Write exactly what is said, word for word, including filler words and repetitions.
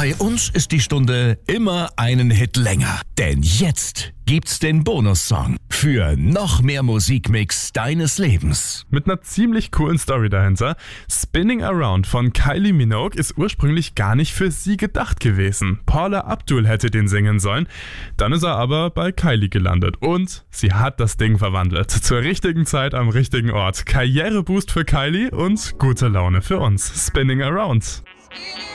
Bei uns ist die Stunde immer einen Hit länger. Denn jetzt gibt's den Bonussong für noch mehr Musikmix deines Lebens. Mit einer ziemlich coolen Story dahinter. Spinning Around von Kylie Minogue ist ursprünglich gar nicht für sie gedacht gewesen. Paula Abdul hätte den singen sollen. Dann ist er aber bei Kylie gelandet. Und sie hat das Ding verwandelt. Zur richtigen Zeit am richtigen Ort. Karriereboost für Kylie und gute Laune für uns. Spinning Around.